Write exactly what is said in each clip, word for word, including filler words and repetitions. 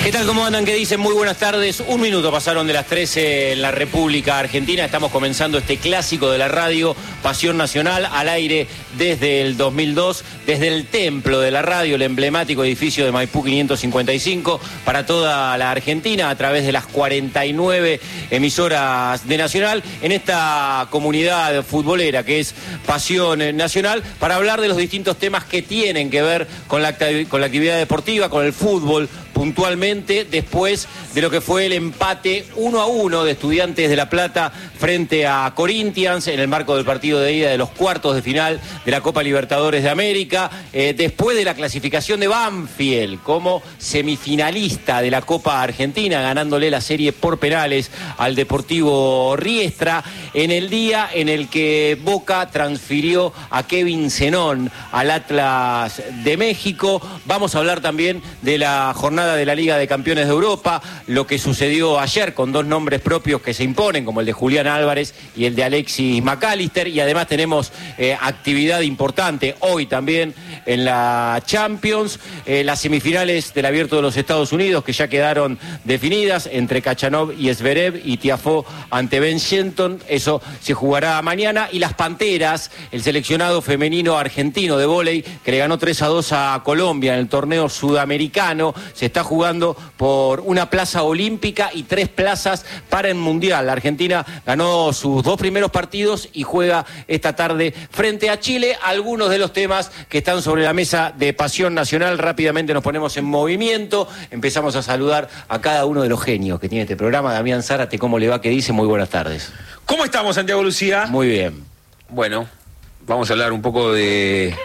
¿Qué tal? ¿Cómo andan? ¿Qué dicen? Muy buenas tardes. Un minuto pasaron de las trece en la República Argentina. Estamos comenzando este clásico de la radio, Pasión Nacional, al aire desde el dos mil dos, desde el templo de la radio, el emblemático edificio de Maipú quinientos cincuenta y cinco, para toda la Argentina, a través de las cuarenta y nueve emisoras de Nacional, en esta comunidad futbolera que es Pasión Nacional, para hablar de los distintos temas que tienen que ver con la, con la actividad deportiva, con el fútbol, puntualmente después de lo que fue el empate uno a uno de Estudiantes de La Plata frente a Corinthians en el marco del partido de ida de los cuartos de final de la Copa Libertadores de América, eh, después de la clasificación de Banfield como semifinalista de la Copa Argentina, ganándole la serie por penales al Deportivo Riestra, en el día en el que Boca transfirió a Kevin Zenón al Atlas de México. Vamos a hablar también de la jornada de la Liga de Campeones de Europa, lo que sucedió ayer con dos nombres propios que se imponen, como el de Julián Álvarez y el de Alexis McAllister, y además tenemos eh, actividad importante hoy también en la Champions, eh, las semifinales del Abierto de los Estados Unidos que ya quedaron definidas entre Khachanov y Zverev y Tiafoe ante Ben Shelton, eso se jugará mañana, y las Panteras, el seleccionado femenino argentino de vóley que le ganó tres a dos a Colombia en el torneo sudamericano, se está jugando por una plaza olímpica y tres plazas para el Mundial. La Argentina ganó sus dos primeros partidos y juega esta tarde frente a Chile. Algunos de los temas que están sobre la mesa de Pasión Nacional, rápidamente nos ponemos en movimiento, empezamos a saludar a cada uno de los genios que tiene este programa. Damián Zárate, ¿cómo le va? ¿Qué dice? Muy buenas tardes. ¿Cómo estamos, Santiago Lucía? Muy bien. Bueno, vamos a hablar un poco de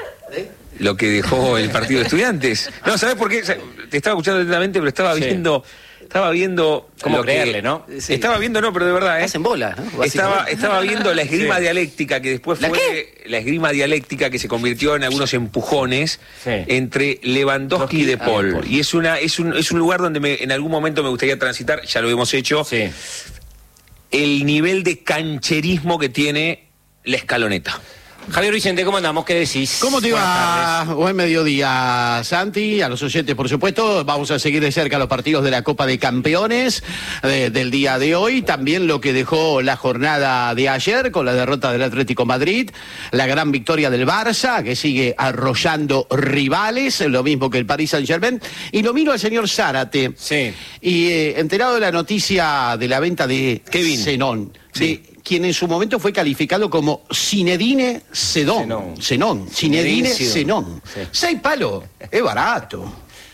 lo que dejó el partido de Estudiantes. No, ¿sabés por qué? Te estaba escuchando atentamente, pero estaba Sí. viendo... Estaba viendo... ¿Cómo lo creerle, que, no? Sí. Estaba viendo, no, pero de verdad, ¿eh? Hacen bola, ¿no? Estaba, estaba viendo la esgrima Sí. dialéctica, que después ¿La fue... qué? La esgrima dialéctica que se convirtió en algunos empujones Sí. entre Lewandowski y De Paul. Ah, Y es, una, es, un, es un lugar donde me, en algún momento me gustaría transitar, ya lo hemos hecho, Sí. el nivel de cancherismo que tiene la escaloneta. Javier Vicente, ¿cómo andamos? ¿Qué decís? ¿Cómo te Buenas va? tardes. Buen mediodía, Santi, a los oyentes, por supuesto. Vamos a seguir de cerca los partidos de la Copa de Campeones eh, del día de hoy. También lo que dejó la jornada de ayer con la derrota del Atlético Madrid, la gran victoria del Barça, que sigue arrollando rivales, lo mismo que el Paris Saint-Germain. Y lo miro al señor Zárate. Sí. Y eh, enterado de la noticia de la venta de Kevin. Zenón, Sí. de quien en su momento fue calificado como Zinedine Zedón. Zenón. Zenón. Zinedine Zinedine Zenón. Sí. Seis palos. Es barato,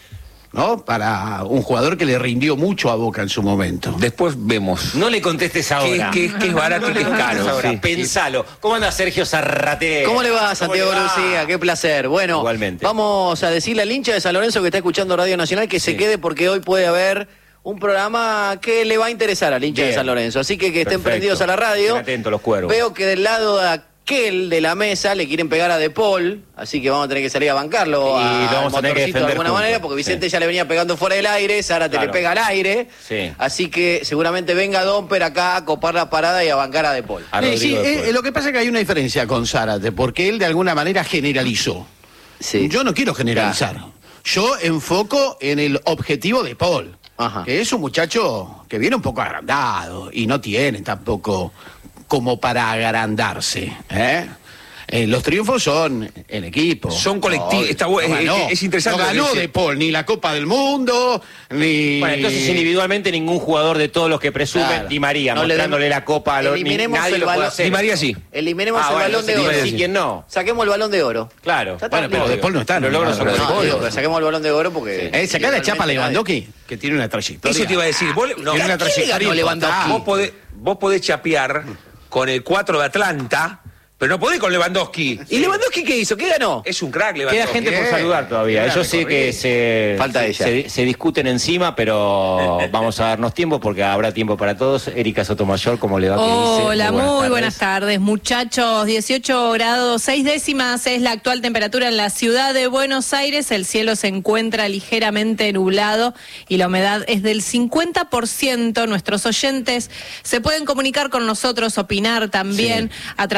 ¿no? Para un jugador que le rindió mucho a Boca en su momento. Después vemos. No le contestes ahora. ¿Qué, qué- qué es barato y qué es caro? Ahora, Sí. pensalo. ¿Cómo anda Sergio Zarrate? ¿Cómo le va, ¿Cómo Santiago le va? Lucía? Qué placer. Bueno, Igualmente. vamos a decirle al hincha de San Lorenzo que está escuchando Radio Nacional que Sí. se quede, porque hoy puede haber un programa que le va a interesar al hincha Bien. de San Lorenzo. Así que que estén Perfecto. prendidos a la radio. Estén atentos los cuervos. Veo que del lado de aquel de la mesa le quieren pegar a De Paul, así que vamos a tener que salir a bancarlo Y a- lo vamos al a tener que motorcito de defender alguna juntos. manera, porque Vicente Sí. ya le venía pegando fuera del aire, Zárate Claro. le pega al aire. Sí. Así que seguramente venga Domper acá a copar la parada y a bancar a De Paul. A Eh, Rodrigo sí, de eh, Paul. lo que pasa es que hay una diferencia con Zárate, porque él de alguna manera generalizó. Sí. Yo no quiero generalizar. Yo enfoco en el objetivo de Paul, Ajá. que es un muchacho que viene un poco agrandado y no tiene tampoco como para agrandarse, ¿eh? Eh, los triunfos son el equipo. Son colectivos, No, está bu- no es- ganó. es interesante No lo que ganó dice. De Paul ni la Copa del Mundo, ni... Bueno, entonces individualmente ningún jugador de todos los que presumen, Claro. Di María, No le mostrándole den- la copa, a los, ni, eliminemos nadie el lo puede balón- hacer. Di María sí. Eliminemos Ah, el bueno, balón de entonces oro. Di María sí, ¿quién no? Saquemos el balón de oro. Claro. Ya está, Bueno, pero obvio. De Paul no está. Los logros son No, de No, Paul. digo, pero saquemos el balón de oro porque... Eh, sacá la chapa a igualmente Lewandowski, que tiene una trayectoria. Eso te iba a decir. Vos, le- no, Tiene una ¿Quién le trayectoria ganó Lewandowski? vos, podés, vos podés chapear con el cuatro de Atlanta, pero no podés con Lewandowski. ¿Y Lewandowski qué hizo? ¿Qué ganó? Es un crack, Queda Lewandowski. gente por Bien. saludar todavía. Bien, Yo sé recorrido. que se, Falta ella. se, se discuten encima, pero vamos a darnos tiempo porque habrá tiempo para todos. Erika Sotomayor, ¿cómo le va? ¿Qué dice? Hola, muy tardes. buenas tardes, muchachos. dieciocho grados, seis décimas es la actual temperatura en la ciudad de Buenos Aires. El cielo se encuentra ligeramente nublado y la humedad es del cincuenta por ciento. Nuestros oyentes se pueden comunicar con nosotros, opinar también a través de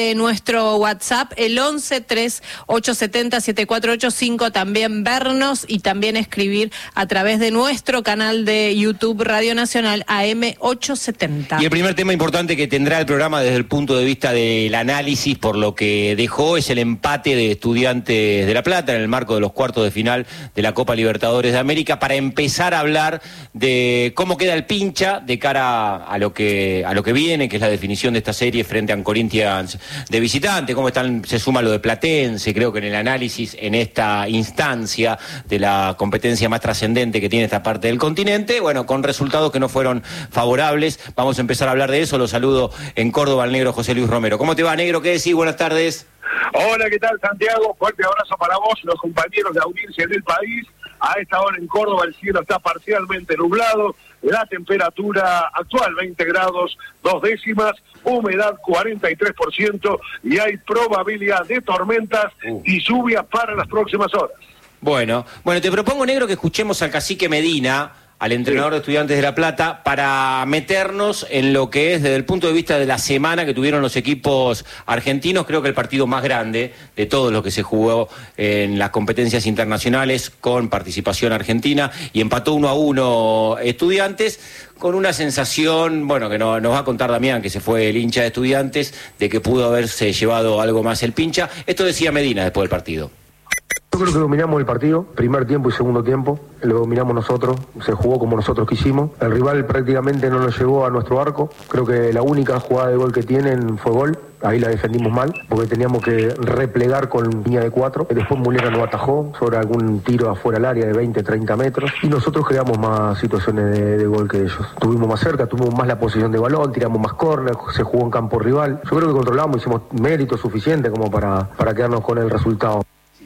de nuestro WhatsApp, el once tres ocho siete cero siete cuatro ocho cinco, también vernos y también escribir a través de nuestro canal de YouTube Radio Nacional A M ochocientos setenta. Y el primer tema importante que tendrá el programa desde el punto de vista del análisis por lo que dejó es el empate de Estudiantes de La Plata en el marco de los cuartos de final de la Copa Libertadores de América, para empezar a hablar de cómo queda el pincha de cara a lo que a lo que viene, que es la definición de esta serie frente a Corinthians de visitante, cómo están, se suma lo de Platense, creo que en el análisis en esta instancia de la competencia más trascendente que tiene esta parte del continente, bueno, con resultados que no fueron favorables. Vamos a empezar a hablar de eso. Lo saludo en Córdoba al negro José Luis Romero. ¿Cómo te va, negro? ¿Qué decís? Buenas tardes. Hola, ¿qué tal, Santiago? Fuerte abrazo para vos, los compañeros de audiencia del país. A esta hora en Córdoba el cielo está parcialmente nublado, la temperatura actual veinte grados, dos décimas, humedad cuarenta y tres por ciento y hay probabilidad de tormentas uh. y lluvias para las próximas horas. Bueno, bueno, te propongo, negro, que escuchemos al cacique Medina, al entrenador de Estudiantes de La Plata, para meternos en lo que es desde el punto de vista de la semana que tuvieron los equipos argentinos. Creo que el partido más grande de todos los que se jugó en las competencias internacionales con participación argentina, y empató uno a uno Estudiantes, con una sensación, bueno, que no, nos va a contar Damián, que se fue el hincha de Estudiantes, de que pudo haberse llevado algo más el pincha. Esto decía Medina después del partido. Yo creo que dominamos el partido, primer tiempo y segundo tiempo, lo dominamos nosotros, se jugó como nosotros quisimos, el rival prácticamente no nos llegó a nuestro arco, creo que la única jugada de gol que tienen fue gol, ahí la defendimos mal, porque teníamos que replegar con línea de cuatro, después Mulera nos atajó sobre algún tiro afuera del área de veinte, treinta metros, y nosotros creamos más situaciones de, de gol que ellos, tuvimos más cerca, tuvimos más la posición de balón, tiramos más córner, se jugó en campo rival, yo creo que controlamos, hicimos mérito suficiente como para, para quedarnos con el resultado.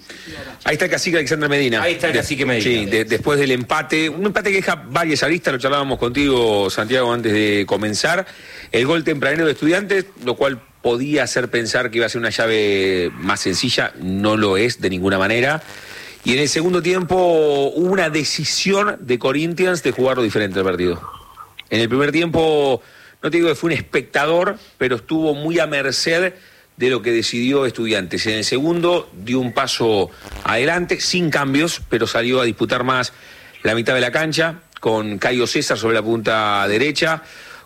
Ahí está el cacique Alexander Medina. Ahí está el cacique Medina. Sí, de, después del empate, un empate que deja varias aristas, lo charlábamos contigo, Santiago, antes de comenzar. El gol tempranero de Estudiantes, lo cual podía hacer pensar que iba a ser una llave más sencilla, no lo es de ninguna manera. Y en el segundo tiempo hubo una decisión de Corinthians de jugarlo diferente el partido. En el primer tiempo, no te digo que fue un espectador, pero estuvo muy a merced de lo que decidió Estudiantes. En el segundo dio un paso adelante, sin cambios, pero salió a disputar más la mitad de la cancha, con Caio César sobre la punta derecha,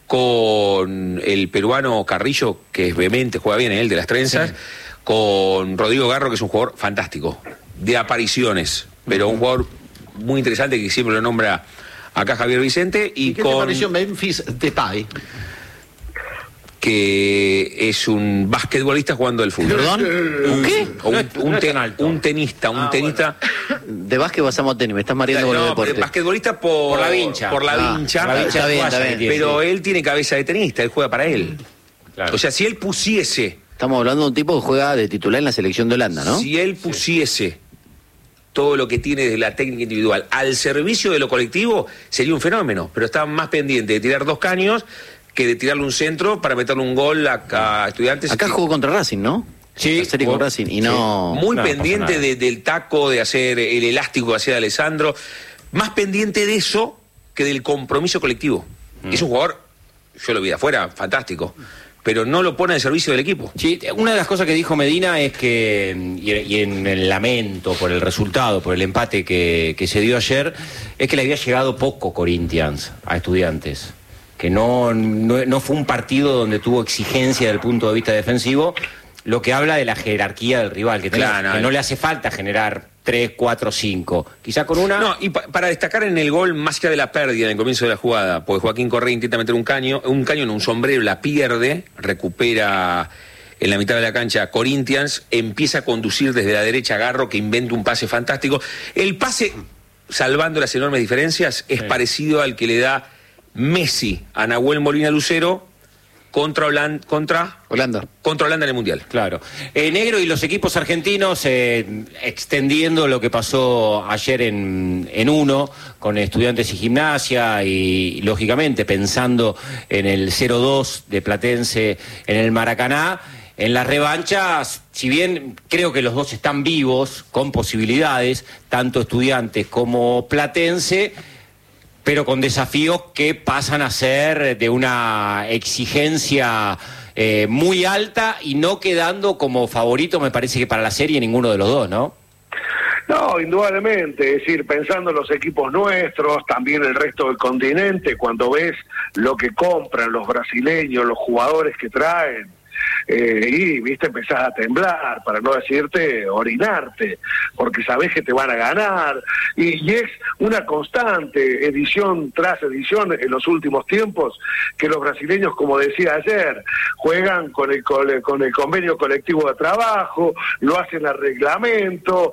con el peruano Carrillo, que es vehemente, juega bien, él de las trenzas, sí, con Rodrigo Garro, que es un jugador fantástico, de apariciones, pero un jugador muy interesante que siempre lo nombra acá Javier Vicente. ¿Y, ¿Y qué con... te pareció Memphis Depay? Que es un basquetbolista jugando al fútbol. ¿Perdón? ¿Un qué? O un, un, ten, un tenista, un ah, tenista. Bueno. De básquet pasamos a tenis, me estás mareando con no, el deporte. Basquetbolista por, por la vincha. Por la ah, vincha. La vincha está bien, está bien. Pero él tiene cabeza de tenista, él juega para él. Claro. O sea, si él pusiese. Estamos hablando de un tipo que juega de titular en la selección de Holanda, ¿no? Si él pusiese sí. todo lo que tiene de la técnica individual al servicio de lo colectivo, sería un fenómeno. Pero está más pendiente de tirar dos caños que de tirarle un centro para meterle un gol a, a Estudiantes. Acá jugó contra Racing, ¿no? Sí, la serie con Racing y no... Sí. Muy no, pendiente no de, del taco, de hacer el elástico que hacía Alessandro. Más pendiente de eso que del compromiso colectivo. Mm. Es un jugador, yo lo vi de afuera, fantástico, pero no lo pone al servicio del equipo. Sí, una de las cosas que dijo Medina es que, y, y en el lamento por el resultado, por el empate que, que se dio ayer, es que le había llegado poco Corinthians a Estudiantes. Que no, no, no fue un partido donde tuvo exigencia desde el punto de vista defensivo, lo que habla de la jerarquía del rival, que, claro, tiene, no, que no le hace falta generar tres, cuatro, cinco, quizá con una... No, y pa para destacar en el gol, más allá de la pérdida en el comienzo de la jugada, porque Joaquín Correa intenta meter un caño, un caño en un sombrero, la pierde, recupera en la mitad de la cancha Corinthians, empieza a conducir desde la derecha a Garro, que inventa un pase fantástico. El pase, salvando las enormes diferencias, es sí. parecido al que le da Messi a Nahuel Molina Lucero contra Holanda, contra Holanda, contra Holanda en el Mundial. Claro. Eh, negro, y los equipos argentinos, eh, extendiendo lo que pasó ayer en, en uno, con Estudiantes y Gimnasia, y lógicamente pensando en el cero dos de Platense en el Maracaná, en las revanchas, si bien creo que los dos están vivos, con posibilidades, tanto Estudiantes como Platense, pero con desafíos que pasan a ser de una exigencia eh, muy alta y no quedando como favorito, me parece que para la serie ninguno de los dos, ¿no? No, indudablemente, es decir, pensando en los equipos nuestros, también el resto del continente, cuando ves lo que compran los brasileños, los jugadores que traen, eh, y viste, empezás a temblar, para no decirte orinarte, porque sabés que te van a ganar, y, y es una constante, edición tras edición en los últimos tiempos, que los brasileños, como decía ayer, juegan con el, con el convenio colectivo de trabajo, lo hacen a reglamento,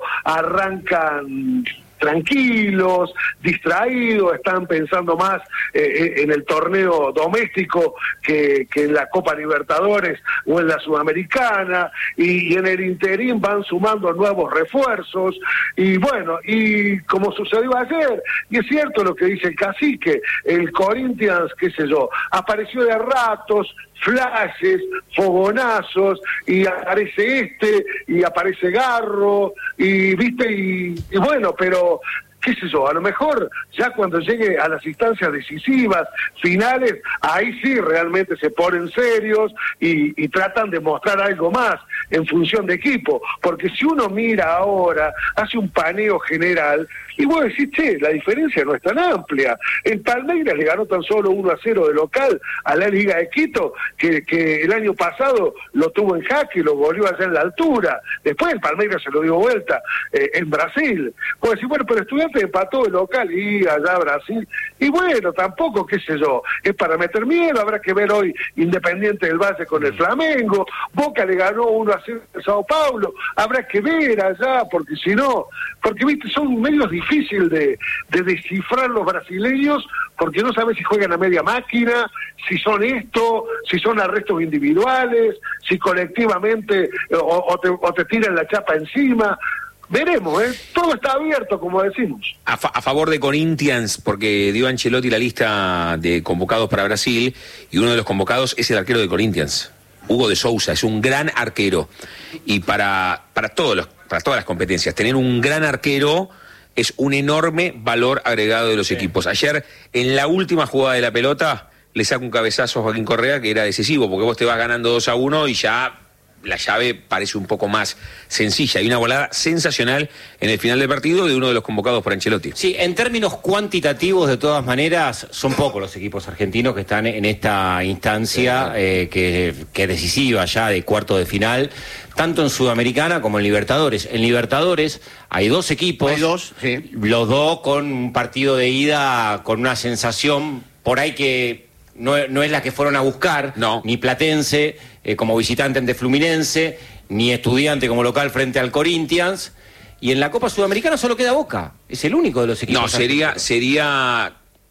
arrancan tranquilos, distraídos, están pensando más eh, en el torneo doméstico que, que en la Copa Libertadores o en la Sudamericana, y, y en el interín van sumando nuevos refuerzos, y bueno, y como sucedió ayer, y es cierto lo que dice el cacique, el Corinthians, qué sé yo, apareció de ratos, flashes, fogonazos, y aparece este, y aparece Garro, y viste, y, y bueno, pero qué sé yo, a lo mejor ya cuando llegue a las instancias decisivas, finales, ahí sí realmente se ponen serios y, y tratan de mostrar algo más en función de equipo, porque si uno mira ahora, hace un paneo general, y vos decís, che, la diferencia no es tan amplia. En Palmeiras le ganó tan solo uno a cero de local a la Liga de Quito, que, que el año pasado lo tuvo en jaque y lo volvió allá en la altura. Después el Palmeiras se lo dio vuelta eh, en Brasil. Vos decís, bueno, pero Estudiantes empató de local y allá Brasil. Y bueno, tampoco, qué sé yo, es para meter miedo. Habrá que ver hoy Independiente del Valle con el Flamengo. Boca le ganó uno a cero en Sao Paulo. Habrá que ver allá, porque si no, porque viste, son medios difíciles difícil de, de descifrar los brasileños, porque no sabes si juegan a media máquina, si son esto, si son arrestos individuales, si colectivamente o, o, te, o te tiran la chapa encima. Veremos, ¿eh? Todo está abierto, como decimos. A, fa a favor de Corinthians, porque dio Ancelotti la lista de convocados para Brasil, y uno de los convocados es el arquero de Corinthians, Hugo de Sousa. Es un gran arquero, y para, para, todos los, para todas las competencias, tener un gran arquero es un enorme valor agregado de los sí. equipos. Ayer, en la última jugada de la pelota, le saca un cabezazo a Joaquín Correa que era decisivo, porque vos te vas ganando dos a uno y ya la llave parece un poco más sencilla. Hay una volada sensacional en el final del partido de uno de los convocados por Ancelotti. Sí, en términos cuantitativos, de todas maneras, son pocos los equipos argentinos que están en esta instancia eh, que, que es decisiva ya de cuarto de final, tanto en Sudamericana como en Libertadores. En Libertadores hay dos equipos, hay dos, sí. Los dos con un partido de ida con una sensación por ahí que no, no es la que fueron a buscar, no. Ni Platense eh, como visitante ante Fluminense, ni Estudiante como local frente al Corinthians, y en la Copa Sudamericana solo queda Boca, es el único de los equipos. No, sería, sería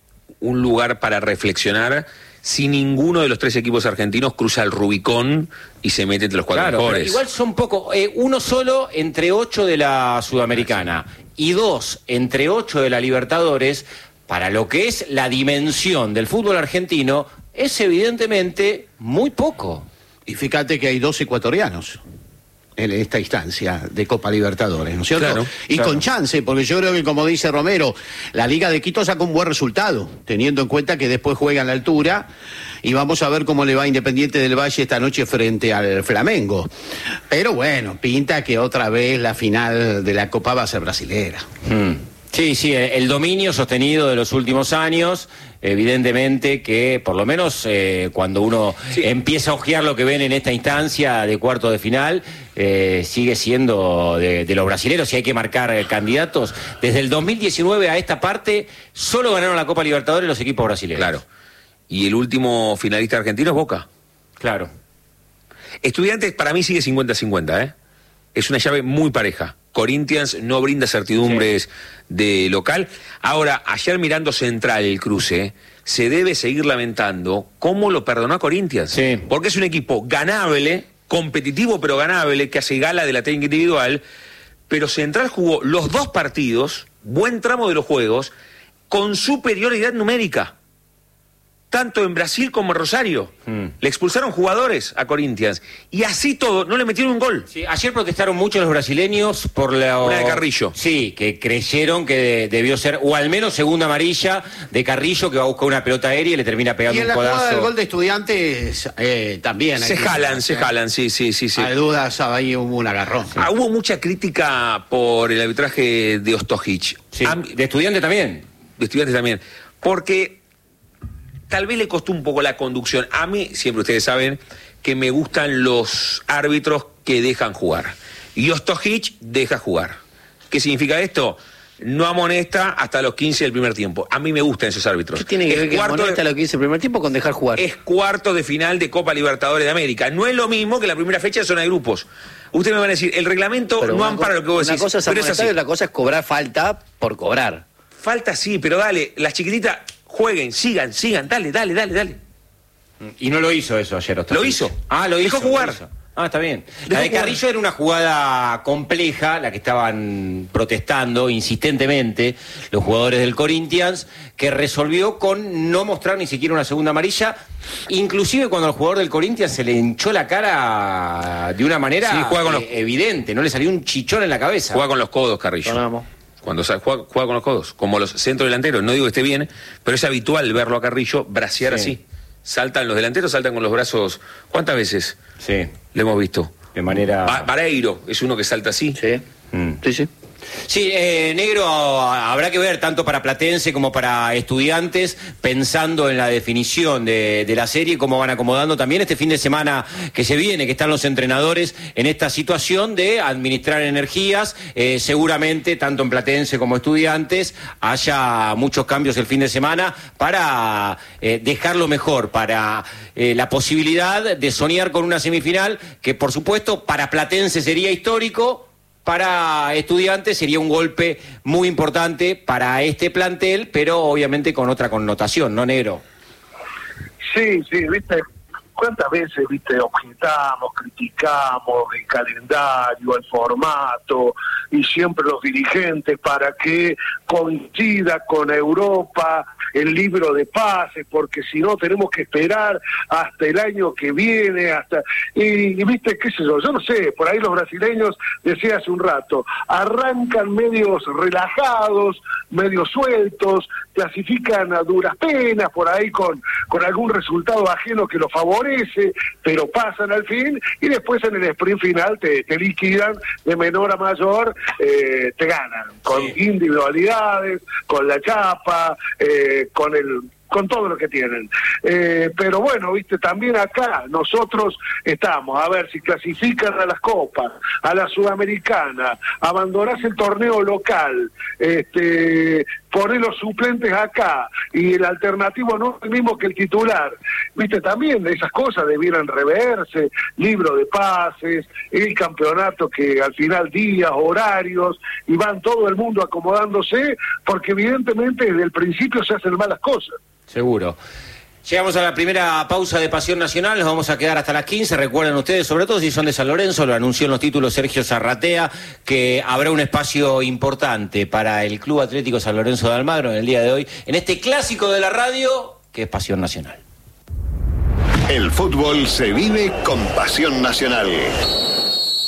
un lugar para reflexionar si ninguno de los tres equipos argentinos cruza el Rubicón y se mete entre los cuatro claro, mejores. Igual son pocos, eh, uno solo entre ocho de la Sudamericana y dos entre ocho de la Libertadores. Para lo que es la dimensión del fútbol argentino, es evidentemente muy poco. Y fíjate que hay dos ecuatorianos en esta instancia de Copa Libertadores, ¿no es cierto? Claro, y claro. con chance, porque yo creo que, como dice Romero, la Liga de Quito sacó un buen resultado, teniendo en cuenta que después juega en la altura, y vamos a ver cómo le va a Independiente del Valle esta noche frente al Flamengo. Pero bueno, pinta que otra vez la final de la Copa va a ser brasilera. Hmm. Sí, sí, el dominio sostenido de los últimos años, evidentemente que por lo menos eh, cuando uno sí. empieza a ojear lo que ven en esta instancia de cuarto de final, eh, sigue siendo de, de los brasileros, y hay que marcar eh, candidatos. Desde el dos mil diecinueve a esta parte, solo ganaron la Copa Libertadores los equipos brasileños. Claro. Y el último finalista argentino es Boca. Claro. Estudiantes para mí sigue cincuenta a cincuenta, ¿eh? Es una llave muy pareja. Corinthians no brinda certidumbres sí. de local. Ahora, ayer mirando Central el cruce, se debe seguir lamentando cómo lo perdonó a Corinthians. Sí. Porque es un equipo ganable, competitivo pero ganable, que hace gala de la técnica individual, pero Central jugó los dos partidos, buen tramo de los juegos, con superioridad numérica. tanto en Brasil como en Rosario. Mm. Le expulsaron jugadores a Corinthians. Y así todo, no le metieron un gol. Sí, ayer protestaron mucho los brasileños por la... Una de Carrillo. Sí, que creyeron que debió ser, o al menos segunda amarilla de Carrillo, que va a buscar una pelota aérea y le termina pegando un codazo. Y en la jugada del gol de Estudiantes eh, también. Se jalan, se jalan, sí, sí, sí. sí. Hay dudas, ahí hubo un agarrón. Sí. Ah, hubo mucha crítica por el arbitraje de Ostojic. Sí, a, de Estudiantes también. De Estudiantes también. Porque... tal vez le costó un poco la conducción. A mí, siempre ustedes saben, que me gustan los árbitros que dejan jugar. Y Ostojic deja jugar. ¿Qué significa esto? No amonesta hasta los quince del primer tiempo. A mí me gustan esos árbitros. ¿Qué tiene que ver que amonesta hasta los quince del primer tiempo con dejar jugar? Es cuarto de final de Copa Libertadores de América. No es lo mismo que la primera fecha de zona de grupos. Ustedes me van a decir, el reglamento pero no ampara lo que vos decís. Una cosa es amonestar y otra cosa es cobrar falta por cobrar. Falta sí, pero dale, las chiquititas... jueguen, sigan, sigan, dale, dale, dale, dale. Y no lo hizo eso ayer, Ostojic. Lo hizo. Ah, lo hizo. Dejó jugar. Lo hizo. Ah, está bien. La de Carrillo era una jugada compleja, la que estaban protestando insistentemente los jugadores del Corinthians, que resolvió con no mostrar ni siquiera una segunda amarilla, inclusive cuando al jugador del Corinthians se le hinchó la cara de una manera sí, juega con los... evidente, no le salió un chichón en la cabeza. Juega con los codos, Carrillo. Sonamos. Cuando juega, juega con los codos, como los centros delanteros, no digo que esté bien, pero es habitual verlo a Carrillo bracear sí. así. Saltan los delanteros, saltan con los brazos. ¿Cuántas veces? Sí. Le hemos visto. De manera... Ba Vareiro es uno que salta así. Sí, mm. sí, sí. Sí, eh, negro, habrá que ver tanto para Platense como para Estudiantes, pensando en la definición de, de la serie, cómo van acomodando también este fin de semana que se viene, que están los entrenadores en esta situación de administrar energías. Eh, seguramente, tanto en Platense como Estudiantes, haya muchos cambios el fin de semana para eh, dejarlo mejor, para eh, la posibilidad de soñar con una semifinal que, por supuesto, para Platense sería histórico. Para Estudiantes sería un golpe muy importante para este plantel, pero obviamente con otra connotación, ¿no, negro? Sí, sí, viste, cuántas veces, viste, objetamos, criticamos el calendario, el formato, y siempre los dirigentes para que coincida con Europa el libro de pases, porque si no tenemos que esperar hasta el año que viene, hasta y, y viste, qué sé yo, yo no sé, por ahí los brasileños, decía hace un rato, arrancan medios relajados, medios sueltos, clasifican a duras penas, por ahí con, con algún resultado ajeno que los favorece, pero pasan al fin, y después en el sprint final te, te liquidan de menor a mayor, eh, te ganan, con sí. individualidades, con la chapa, eh, con el con todo lo que tienen. Eh, pero bueno, viste, también acá nosotros estamos, a ver si clasifican a las copas, a la Sudamericana, abandonás el torneo local, este, poner los suplentes acá, y el alternativo no es el mismo que el titular. Viste, también esas cosas debieran reverse, libro de pases, el campeonato que al final días, horarios, y van todo el mundo acomodándose, porque evidentemente desde el principio se hacen malas cosas. Seguro. Llegamos a la primera pausa de Pasión Nacional, nos vamos a quedar hasta las quince, recuerden ustedes, sobre todo si son de San Lorenzo, lo anunció en los títulos Sergio Zarratea, que habrá un espacio importante para el Club Atlético San Lorenzo de Almagro en el día de hoy, en este clásico de la radio, que es Pasión Nacional. El fútbol se vive con Pasión Nacional.